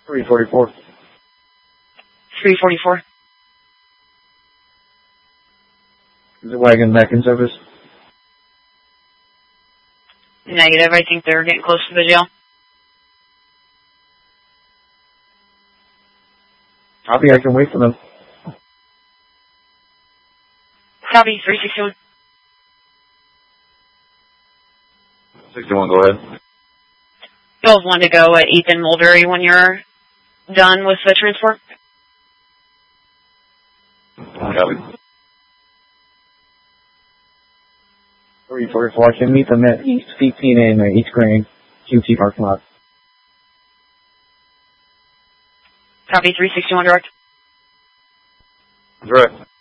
344. 344. Is the wagon back in service? Negative. I think they're getting close to the jail. Copy, I can wait for them. Copy, 361. 61, go ahead. You'll have one to go at Ethan Mulberry when you're done with the transport. Copy. 344, I can meet them at East 15 and East Green, QT parking lot. Copy, 361 direct. Direct.